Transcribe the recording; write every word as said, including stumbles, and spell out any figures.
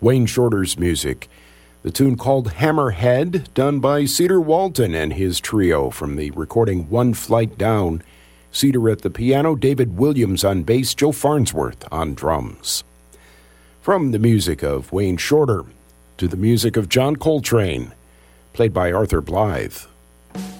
Wayne Shorter's music. The tune called Hammerhead, done by Cedar Walton and his trio from the recording One Flight Down. Cedar at the piano, David Williams on bass, Joe Farnsworth on drums. From the music of Wayne Shorter to the music of John Coltrane, played by Arthur Blythe.